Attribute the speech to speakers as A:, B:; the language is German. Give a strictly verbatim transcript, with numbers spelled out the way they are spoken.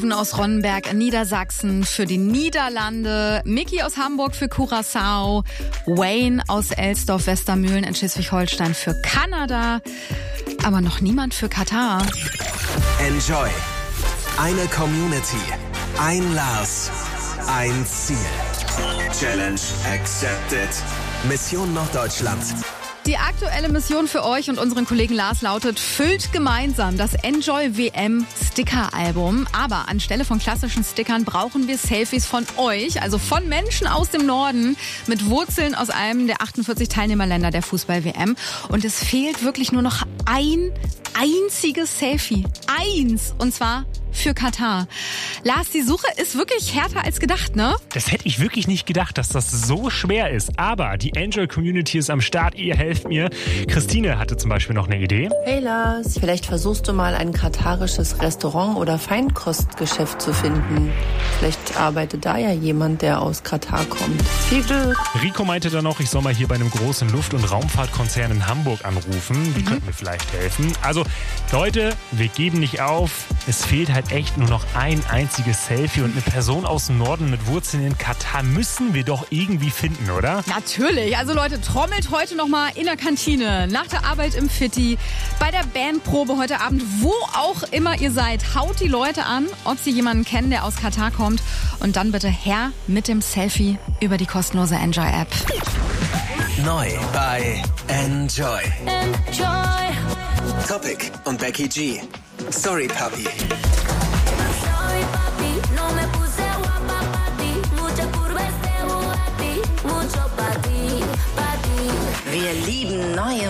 A: Aus Ronnenberg in Niedersachsen für die Niederlande, Micky aus Hamburg für Curaçao, Wayne aus Elsdorf-Westermühlen in Schleswig-Holstein für Kanada, aber noch niemand für Katar.
B: Enjoy. Eine Community. Ein Lars. Ein Ziel. Challenge accepted. Mission Norddeutschland.
A: Die aktuelle Mission für euch und unseren Kollegen Lars lautet: Füllt gemeinsam das Enjoy W M Sticker-Album. Aber anstelle von klassischen Stickern brauchen wir Selfies von euch, also von Menschen aus dem Norden mit Wurzeln aus einem der achtundvierzig Teilnehmerländer der Fußball-W M. Und es fehlt wirklich nur noch ein einziges Selfie. Eins. Und zwar für Katar. Lars, die Suche ist wirklich härter als gedacht, ne?
C: Das hätte ich wirklich nicht gedacht, dass das so schwer ist. Aber die Enjoy-Community ist am Start. Ihr helft mir. Christine hatte zum Beispiel noch eine Idee.
D: Hey Lars, vielleicht versuchst du mal ein katarisches Restaurant oder Feinkostgeschäft zu finden. Vielleicht arbeitet da ja jemand, der aus Katar kommt. Viel Glück.
C: Rico meinte dann noch, ich soll mal hier bei einem großen Luft- und Raumfahrtkonzern in Hamburg anrufen. Die mhm. könnten mir vielleicht helfen. Also Leute, wir geben nicht auf. Es fehlt halt echt nur noch ein einziges Selfie und eine Person aus dem Norden mit Wurzeln in Katar müssen wir doch irgendwie finden, oder?
A: Natürlich. Also Leute, trommelt heute noch mal in der Kantine, nach der Arbeit im Fitti, bei der Bandprobe heute Abend, wo auch immer ihr seid. Haut die Leute an, ob sie jemanden kennen, der aus Katar kommt. Und dann bitte her mit dem Selfie über die kostenlose Enjoy-App.
B: Neu bei Enjoy.
E: Enjoy.
B: Topic und Becky G. Sorry, Papi.
E: Sorry, papi, no me puse guapa pa' ti. Mucha curva este Bugatti, mucho pa' ti, pa' ti.
F: Wir lieben neue